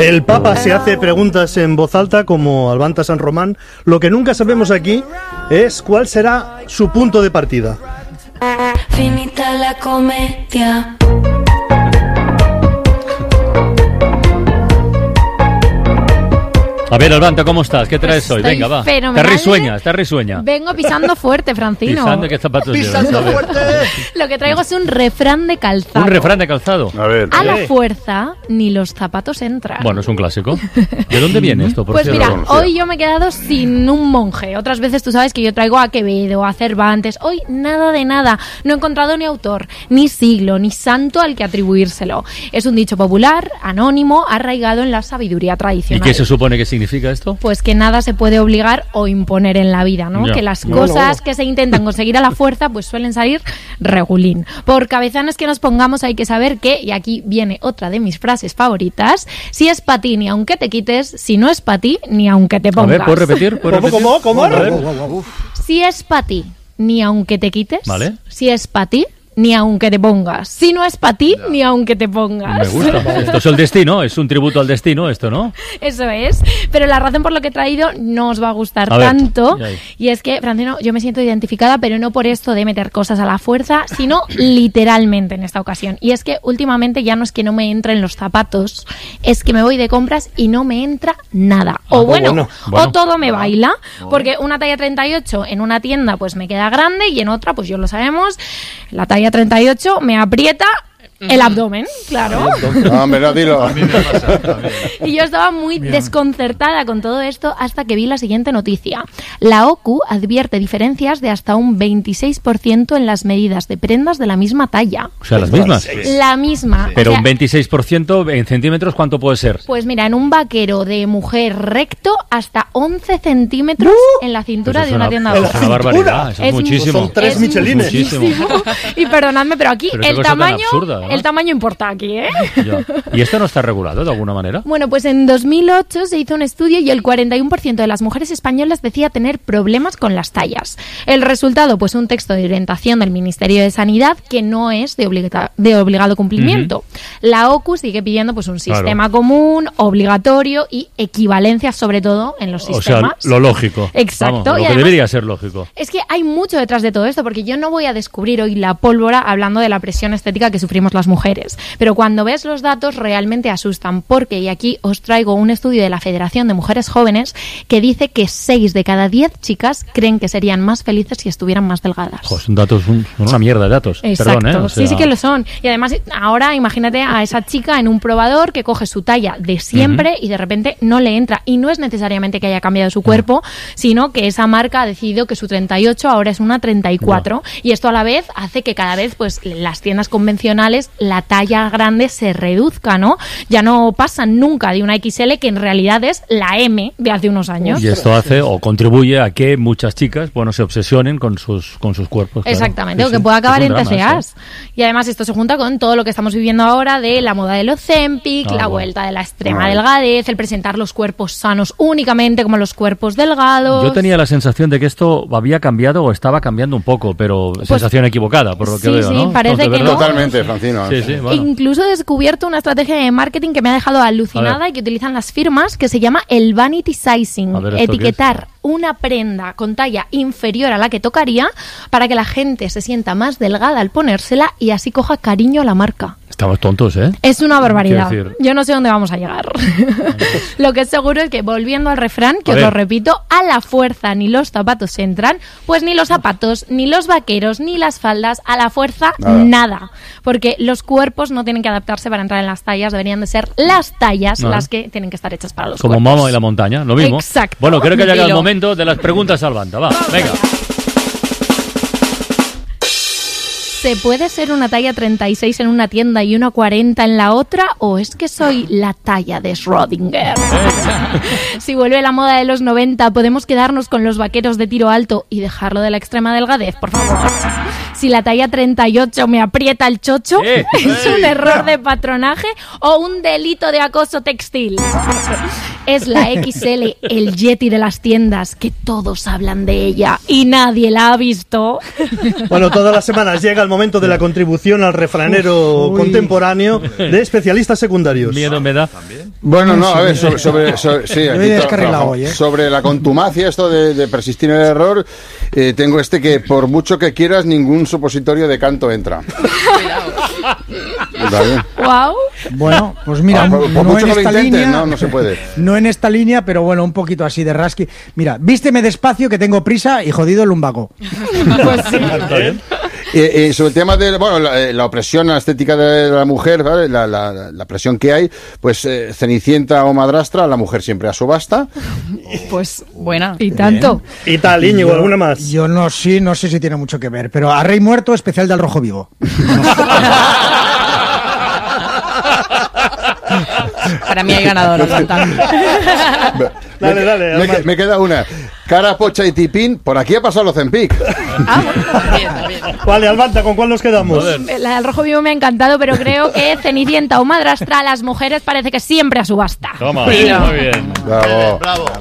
El Papa se hace preguntas en voz alta como Albanta San Román. Lo que nunca sabemos aquí es cuál será su punto de partida. Finita la comedia. A ver, Albanta, ¿cómo estás? ¿Qué traes hoy? Venga, va. Fenomenal. Te risueña. Vengo pisando fuerte, Francino. ¿Pisando qué zapatos llevas? ¡Pisando fuerte! Lo que traigo es un refrán de calzado. ¿Un refrán de calzado? A ver. A la fuerza ni los zapatos entran. Bueno, es un clásico. ¿De dónde viene esto, por Pues cierto? mira, hoy yo me he quedado sin un monje. Otras veces tú sabes que yo traigo a Quevedo, a Cervantes. Hoy nada de nada. No he encontrado ni autor, ni siglo, ni santo al que atribuírselo. Es un dicho popular, anónimo, arraigado en la sabiduría ¿Y tradicional. qué se supone que significa esto? Pues que nada se puede obligar o imponer en la vida, ¿no? Ya. Que las cosas que se intentan conseguir a la fuerza pues suelen salir regulín. Por cabezanos que nos pongamos hay que saber que, y aquí viene otra de mis frases favoritas, si es para ti ni aunque te quites, si no es para ti ni aunque te A pongas. ver, ¿puedes repetir? ¿Cómo? A ver. Si es para ti ni aunque te quites, Vale. si es para ti ni aunque te pongas. Si no es para ti, ni aunque te pongas. Me gusta. Esto es el destino, es un tributo al destino esto, ¿no? Eso es. Pero la razón por lo que he traído no os va a gustar A ver, tanto. y ahí. Y es que, Francino, yo me siento identificada, pero no por esto de meter cosas a la fuerza, sino literalmente en esta ocasión. Y es que últimamente ya no es que no me entren los zapatos, es que me voy de compras y no me entra nada. O bueno, o todo me baila. Porque una talla 38 en una tienda pues me queda grande y en otra, pues yo lo sabemos, la talla 38 me aprieta el abdomen, claro. No, hombre, no, dilo. Y yo estaba muy desconcertada con todo esto hasta que vi la siguiente noticia. La OCU advierte diferencias de hasta un 26% en las medidas de prendas de la misma talla. O sea, las mismas. La misma. Pero O sea, un 26% en centímetros, ¿cuánto puede ser? pues mira, en un vaquero de mujer recto hasta 11 centímetros en la cintura Pues de una tienda es una barbaridad, eso es muchísimo. Son 3 Es Michelines. Muchísimo. Y perdonadme, pero aquí Pero qué el cosa tan tamaño, absurda, ¿no? el tamaño importa aquí, ¿eh? Ya. ¿Y esto no está regulado de alguna manera? Bueno, pues en 2008 se hizo un estudio y el 41% de las mujeres españolas decía tener problemas con las tallas. El resultado, pues un texto de orientación del Ministerio de Sanidad que no es de obligado cumplimiento. La OCU sigue pidiendo pues un sistema común, obligatorio y equivalencia sobre todo en los O sea, sistemas. lo lógico. Exacto. Vamos, lo Y que además, debería ser lógico. es que hay mucho detrás de todo esto, porque yo no voy a descubrir hoy la pólvora hablando de la presión estética que sufrimos las mujeres. Pero cuando ves los datos realmente asustan, porque, y aquí os traigo un estudio de la Federación de Mujeres Jóvenes que dice que 6 de cada 10 chicas creen que serían más felices si estuvieran más delgadas. Jo, son datos, son una mierda de datos. Exacto, Perdón, ¿eh? O sea, sí, sí que lo son. Y además, ahora imagínate a esa chica en un probador que coge su talla de siempre y de repente no le entra. Y no es necesariamente que haya cambiado su cuerpo, sino que esa marca ha decidido que su 38 ahora es una 34. Y esto a la vez hace que cada vez, pues, las tiendas convencionales, la talla grande se reduzca, ¿no? Ya no pasan nunca de una XL, que en realidad es la M de hace unos años. Y esto hace o contribuye a que muchas chicas, bueno, se obsesionen con sus cuerpos. Claro. Exactamente, Sí, o que sí. pueda acabar Es en un drama TCAs. eso. Y además esto se junta con todo lo que estamos viviendo ahora de la moda del Ozempic, la bueno. vuelta de la extrema delgadez, el presentar los cuerpos sanos únicamente como los cuerpos delgados. Yo tenía la sensación de que esto había cambiado o estaba cambiando un poco, pero sensación equivocada, por lo que sí, veo, sí, ¿no? parece ¿De que verdad? no. Totalmente, Francino. Sí, sí, bueno. Incluso he descubierto una estrategia de marketing que me ha dejado A alucinada ver. y que utilizan las firmas, que se llama el vanity sizing. A ver, ¿esto qué Etiquetar una prenda con talla inferior a la que tocaría para que la gente se sienta más delgada al ponérsela y así coja cariño a la marca. Estamos tontos, ¿eh? Es una barbaridad. Quiero decir- Yo no sé dónde vamos a llegar. Lo que es seguro es que, volviendo al refrán, que A os ver. lo repito, a la fuerza ni los zapatos entran, pues ni los zapatos, ni los vaqueros, ni las faldas, a la fuerza nada. Porque los cuerpos no tienen que adaptarse para entrar en las tallas, deberían de ser las tallas Nada. las que tienen que estar hechas para los Como cuerpos. Mama y la montaña, lo mismo. Exacto. Bueno, creo que ha llegado el Dilo. momento de las preguntas al banda. Va, venga. ¿Se puede ser una talla 36 en una tienda y una 40 en la otra? ¿O es que soy la talla de Schrödinger? Si vuelve la moda de los 90, ¿podemos quedarnos con los vaqueros de tiro alto y dejarlo de la extrema delgadez, por favor? si la talla 38 me aprieta el chocho, es un error de patronaje o un delito de acoso textil. Es la XL, el Yeti de las tiendas, que todos hablan de ella y nadie la ha visto. Bueno, todas las semanas llega el momento de la contribución al refranero contemporáneo de especialistas secundarios. Miedo me da. Bueno, no, a ver, sobre la contumacia, esto de persistir en el error, tengo que por mucho que quieras, ningún supositorio de canto entra. Wow. Bueno, pues mira, por no mucho en que lo esta intentes, línea, no se puede. No en esta línea, pero bueno, un poquito así de rasqui. Mira, vísteme despacio que tengo prisa y jodido el lumbago. Pues sí. Sobre el tema de la opresión a la estética de la mujer, ¿vale? La presión que hay, pues Cenicienta o Madrastra, la mujer siempre a subasta. Pues buena. Y tanto. Y tal, Íñigo, ¿alguna más? Yo no sé si tiene mucho que ver, pero a Rey Muerto, especial de Al Rojo Vivo. Para mí hay ganador. Dale. Me queda una. Cara, Pocha y Tipín, por aquí ha pasado los Zempic. También. Vale, Albanta, ¿con cuál nos quedamos? La del rojo vivo me ha encantado, pero creo que Cenicienta o Madrastra, las mujeres parece que siempre a subasta. Toma, muy bien. Bravo.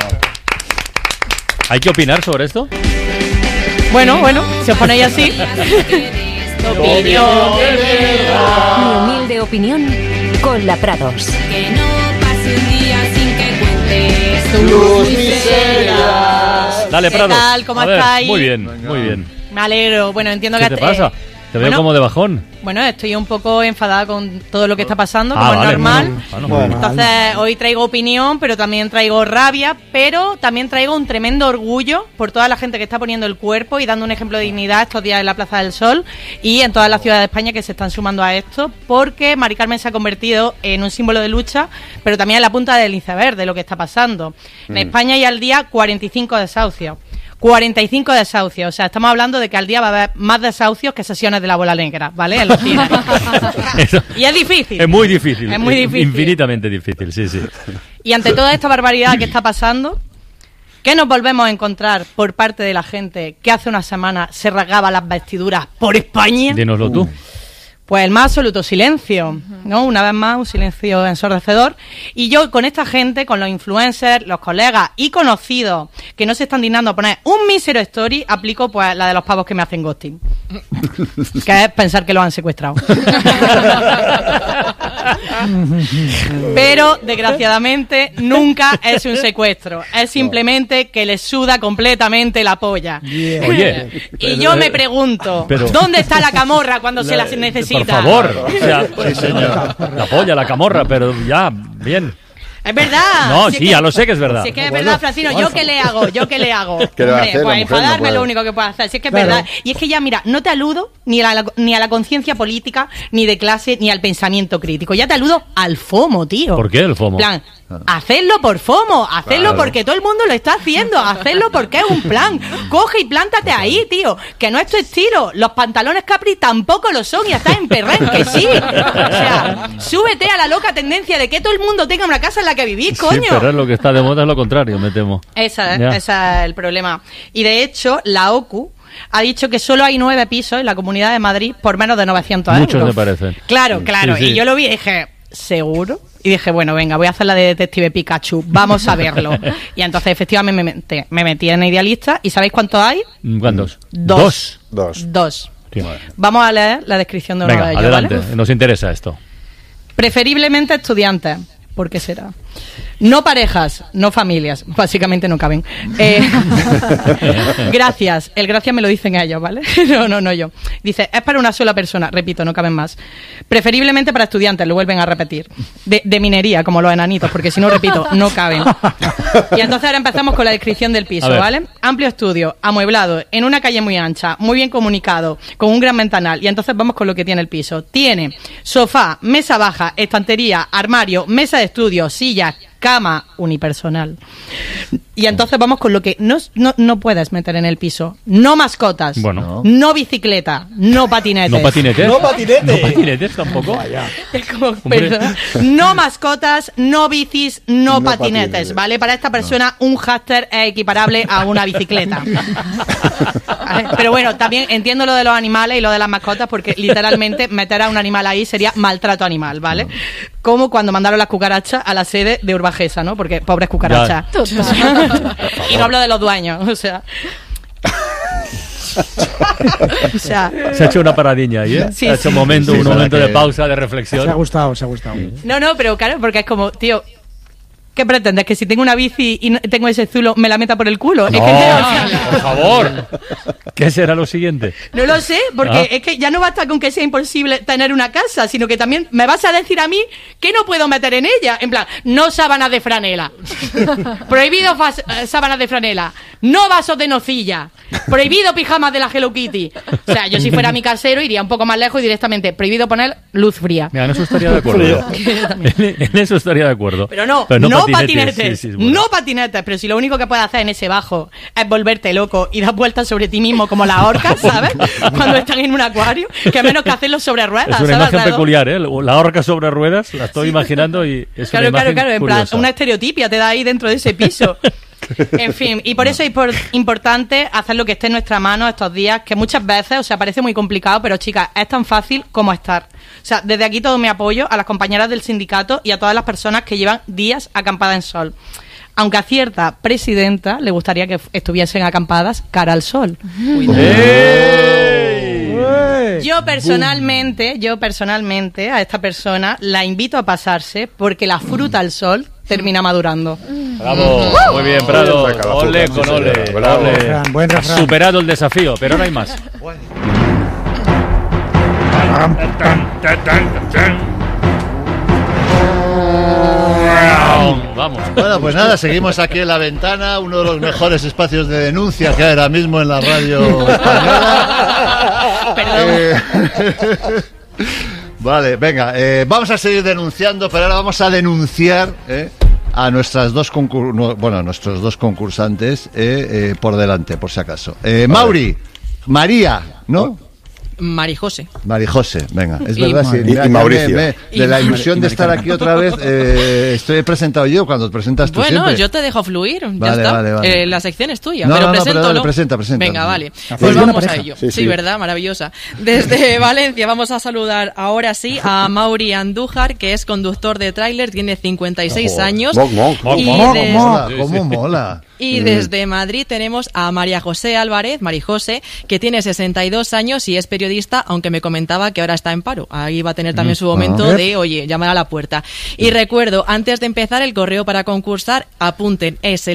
¿Hay que opinar sobre esto? Bueno, si os ponéis así. Mi humilde opinión con la Prados. Que no pase un día sin que cuentes tus miserias. Dale, ¿Qué Prado. tal? ¿Cómo A ver, estáis? Muy bien. Me alegro. Bueno, entiendo ¿Qué que... te pasa? Te veo como de bajón. Bueno, estoy un poco enfadada con todo lo que está pasando, como vale, es normal. Bueno. Entonces, hoy traigo opinión, pero también traigo rabia, pero también traigo un tremendo orgullo por toda la gente que está poniendo el cuerpo y dando un ejemplo de dignidad estos días en la Plaza del Sol y en todas las ciudades de España que se están sumando a esto, porque Mari Carmen se ha convertido en un símbolo de lucha, pero también en la punta del iceberg de lo que está pasando. En España hay al día 45 desahucios. 45 desahucios, o sea, estamos hablando de que al día va a haber más desahucios que sesiones de la bola negra, ¿vale? En los cines. Y es difícil. Es muy difícil. Es muy difícil. Infinitamente difícil, sí. Y ante toda esta barbaridad que está pasando, ¿qué nos volvemos a encontrar por parte de la gente que hace una semana se rasgaba las vestiduras por España? Dínoslo tú. Pues el más absoluto silencio, ¿no? Una vez más, un silencio ensordecedor. Y yo con esta gente, con los influencers, los colegas y conocidos que no se están dignando a poner un mísero story, aplico pues la de los pavos que me hacen ghosting. Que es pensar que los han secuestrado. Pero, desgraciadamente, nunca es un secuestro. Es simplemente que les suda completamente la polla. Oye. Y yo me pregunto, ¿dónde está la camorra cuando se la necesita? Por favor. O sea, sí, señor. La polla, la camorra, pero ya, bien. Es verdad. No, sí, ya lo sé que es verdad. Si es que es verdad, Francino, ¿yo qué le hago? ¿Qué le va a Hombre, hacer? La pues mujer enfadarme no es puede. lo único que puedo hacer. Si es que es Claro. verdad. Y es que ya, mira, no te aludo ni a la conciencia política, ni de clase, ni al pensamiento crítico. Ya te aludo al FOMO, tío. ¿Por qué el FOMO? Plan, hacerlo por FOMO, hacerlo porque todo el mundo lo está haciendo, hacerlo porque es un plan. Coge y plántate ahí, tío, que no es tu estilo. Los pantalones Capri tampoco lo son y estás en perrenque, sí. O sea, súbete a la loca tendencia de que todo el mundo tenga una casa en la que vivir, coño. Sí, pero es lo que está de moda, es lo contrario, me temo. Ese Ya. es el problema. Y de hecho, la OCU ha dicho que solo hay 9 pisos en la Comunidad de Madrid por menos de 900 euros. Muchos me parecen. Claro. Sí. Y yo lo vi y dije, ¿seguro? Y dije, bueno, venga, voy a hacer la de Detective Pikachu, vamos a verlo. Y entonces, efectivamente, me metí en Idealista. ¿Y sabéis cuántos hay? ¿Cuántos? Dos. Dos. Sí. Vamos a leer la descripción de uno Venga, de ellos, adelante, ¿vale? nos interesa esto. Preferiblemente estudiantes. ¿Por qué será? No parejas, no familias. Básicamente no caben. Gracias. El gracias me lo dicen ellos, ¿vale? No yo. Dice, es para una sola persona. Repito, no caben más. Preferiblemente para estudiantes, lo vuelven a repetir. De minería, como los enanitos, porque si no, repito, no caben. Y entonces ahora empezamos con la descripción del piso, ¿vale? Amplio estudio, amueblado, en una calle muy ancha, muy bien comunicado, con un gran ventanal. Y entonces vamos con lo que tiene el piso. Tiene sofá, mesa baja, estantería, armario, mesa de estudio, sillas, cama unipersonal. Y entonces vamos con lo que no puedes meter en el piso. No mascotas, Bueno. no bicicleta, no patinetes. ¿No patinetes? No patinete. ¿No patinetes tampoco? Es como, Hombre. perdón. No mascotas, no bicis, no, No patinetes, patinetes. ¿vale? Para esta persona un hámster es equiparable a una bicicleta. ¿Vale? Pero bueno, también entiendo lo de los animales y lo de las mascotas, porque literalmente meter a un animal ahí sería maltrato animal, ¿vale? Como cuando mandaron las cucarachas a la sede de Urbajesa, ¿no? Porque pobres cucarachas. Y no hablo de los dueños, o sea... O sea, Se ha hecho una paradiña ahí, ¿eh? Sí, Se ha hecho sí. un momento Sí, para de que- pausa, de Se ha reflexión. gustado, se ha gustado. no, pero claro, porque es como, tío, ¿qué pretendes? ¿Que si tengo una bici y tengo ese zulo me la meta por el culo? Es que, o sea, Por favor. ¿Qué será lo siguiente? no lo sé, porque Ah. es que ya no basta con que sea imposible tener una casa, sino que también me vas a decir a mí que no puedo meter en ella. En plan, no sábanas de franela. Prohibido sábanas de franela. No vasos de nocilla. Prohibido pijamas de la Hello Kitty. O sea, yo si fuera mi casero iría un poco más lejos y directamente prohibido poner luz fría. Mira, en eso estaría de acuerdo. En eso estaría de acuerdo. Pero no patinetes, Sí, bueno. no patinetes, pero si lo único que puedes hacer en ese bajo es volverte loco y dar vueltas sobre ti mismo como las orcas, ¿sabes? Cuando están en un acuario, que menos que hacerlo sobre ruedas, Es una ¿sabes? imagen Alrededor. peculiar, ¿eh? La orca sobre ruedas, la estoy imaginando y es Claro, una imagen en plan, curiosa. una estereotipia te da ahí dentro de ese piso. En fin, y por eso es importante hacer lo que esté en nuestra mano estos días, que muchas veces, o sea, parece muy complicado, pero chicas, es tan fácil como estar. O sea, desde aquí todo mi apoyo a las compañeras del sindicato y a todas las personas que llevan días acampadas en sol. Aunque a cierta presidenta le gustaría que estuviesen acampadas cara al sol. Yo personalmente, a esta persona la invito a pasarse porque la fruta al sol termina madurando. Bravo, muy bien, Prado. Saca la Ole fruta, con sí, ole. señor. Bravo. ole. Refrán, buen refrán. Has superado el desafío, pero ahora hay más. Vamos. Bueno, pues nada, seguimos aquí en La Ventana, uno de los mejores espacios de denuncia que hay ahora mismo en la radio española. Perdón. Vale, venga, vamos a seguir denunciando, pero ahora vamos a denunciar a nuestras nuestros dos concursantes por delante, por si acaso. Mauri, María, ¿no? Marijose. Marijose, venga, es Y verdad, sí. y mira, ya Mauricio. de la ilusión de estar aquí otra vez, estoy presentado yo cuando te presentas tú Bueno, siempre. yo te dejo fluir, ya Vale, está. vale. La sección es tuya, No, pero no, no, presento, pero dale, ¿no? presenta. Venga, vale. Hacéis Pues buena vamos a pareja. ello. Sí, Sí, sí. ¿verdad? Maravillosa. Desde Valencia vamos a saludar ahora sí a Mauri Andújar, que es conductor de tráiler, tiene 56 Ojo. años. Moc, moc. Y Moc, des- moc. ¿Cómo mola? Y desde Madrid tenemos a María José Álvarez, Marijose, que tiene 62 años y es periodista, aunque me comentaba que ahora está en paro. Ahí va a tener también su momento de, oye, llamar a la puerta. Y recuerdo, antes de empezar, el correo para concursar, apunten, es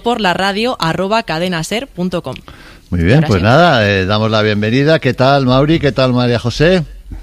eltodoporlaradio@cadenaser.com. Muy bien, Ahora pues sí. nada, damos la bienvenida. ¿Qué tal, Mauri? ¿Qué tal, María José?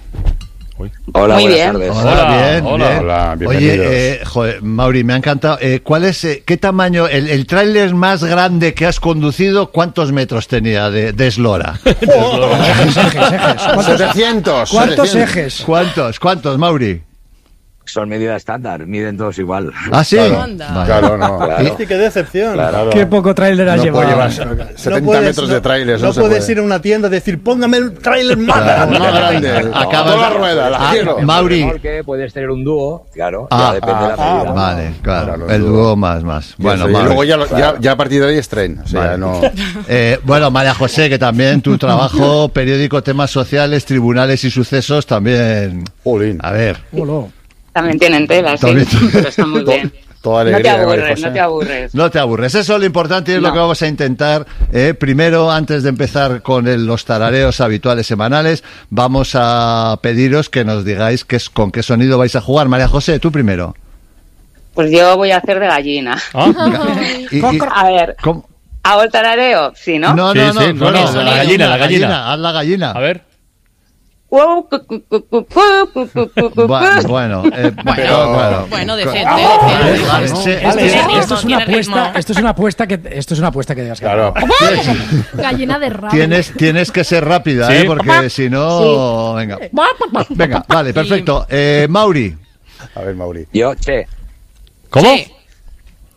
Hola, Muy buenas bien. tardes. Hola, bien, hola. bien. Hola, bienvenidos. Oye, joder, Mauri, me ha encantado. ¿Cuál es, qué tamaño, el tráiler más grande que has conducido, cuántos metros tenía de eslora? Ejes. ¿Cuántos, 700. cuántos 700. ejes? ¿Cuántos, Mauri? Son medida estándar, miden todos igual. ¿Ah, sí? Claro, Anda. Vale. claro, no. Claro. Sí, qué decepción. Claro. Qué poco tráiler has No llevado. puede llevar 70 No puedes- metros de trailers. No se puedes puede. ir a una tienda y decir, póngame el tráiler más Claro. grande. Más grande. Acabas- Toda la rueda, la quiero. Mauri. Porque puedes tener un dúo, claro, Ah, ya depende de la medida. Vale, claro, Claro, el dúo. dúo más. Bueno, y Mauri. luego ya a partir de ahí es tren. O sea, Vale. no. Bueno, María José, que también tu trabajo, periódico, temas sociales, tribunales y sucesos, también. Jolín. A ver. Hola. También tienen tela, sí, También- pero está muy bien. Toda No te alegría. María aburres, José. no te aburres. No te aburres, eso es lo importante y es lo No. que vamos a intentar. Primero, antes de empezar con los tarareos habituales semanales, vamos a pediros que nos digáis con qué sonido vais a jugar. María José, tú primero. Pues yo voy a hacer de gallina. Y- A ver, ¿cómo? ¿hago el tarareo? Sí, ¿no? No, Sí, no, sí, no, no, no, la gallina. haz la gallina. A ver. Bueno, pero Bueno, decente, Vale, decente. vale, No, sí, esto, tiene ritmo, esto es una tiene apuesta, ritmo. esto es una apuesta que digas que Claro. Gallina de rabo. Tienes que ser rápida, Sí. porque si no... Venga, vale, perfecto. Mauri. A ver, Mauri. Yo, che, ¿Cómo? Sí.